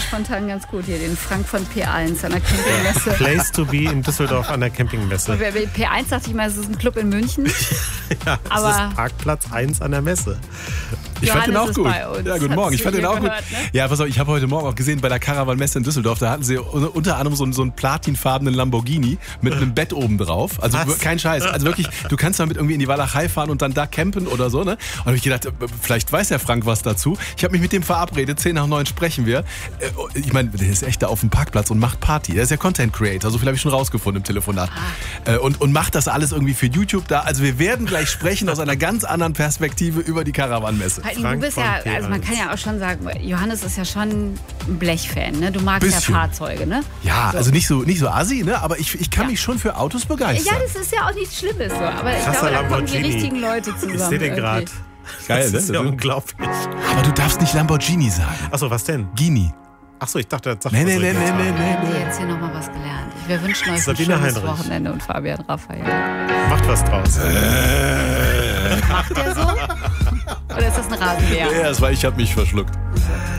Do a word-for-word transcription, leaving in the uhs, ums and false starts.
spontan ganz gut hier, den Frank von P eins an der Campingmesse. Place to be in Düsseldorf an der Campingmesse. Und P eins dachte ich mal, es ist ein Club in München. Ja, das Aber ist Parkplatz eins an der Messe. Ich fand den auch Johannes gut. ist bei uns. Ja, guten Morgen. Hast Ich fand du den auch gehört, gut. Ne? Ja, pass auf, ich habe heute Morgen auch gesehen bei der Caravan-Messe in Düsseldorf, da hatten sie unter anderem so einen, so einen platinfarbenen Lamborghini mit einem Bett oben drauf. Also Was? kein Scheiß. Also wirklich, du kannst damit irgendwie in die Walachei fahren und dann da campen oder so, ne? Und da habe ich gedacht, vielleicht weiß der Frank was dazu. Ich habe mich mit dem verabredet, zehn nach neun sprechen wir. Ich meine, der ist echt da auf dem Parkplatz und macht Party. Der ist ja Content Creator, so viel habe ich schon rausgefunden im Telefonat. Ah. Und, und macht das alles irgendwie für YouTube da. Also wir werden gleich sprechen aus einer ganz anderen Perspektive über die Caravan-Messe. Du bist ja, also man kann ja auch schon sagen, Johannes ist ja schon ein Blechfan, ne? Du magst Bisschen. ja Fahrzeuge, ne? Ja, so. also nicht so, nicht so assi, ne? Aber ich, ich kann Ja. mich schon für Autos begeistern. Ja, das ist ja auch nichts Schlimmes so. Aber ich Krasser glaube, da kommen die Lamborghini. richtigen Leute zusammen. Ich sehe den gerade. irgendwie. Geil, Das ne? ist ja unglaublich. Aber du darfst nicht Lamborghini sagen. Achso, was denn? Gini. Achso, ich dachte, das sagt Nee, man nee, so nee, nee, jetzt. nee, nee, Haben Sie nee. jetzt hier nochmal was gelernt? Wir wünschen euch ein Sabine schönes Heinrich. Wochenende und Fabian Raphael. Macht was draus. Macht der so? Oder ist das ein Rasenmäher? Ja, das war ich, hab mich verschluckt.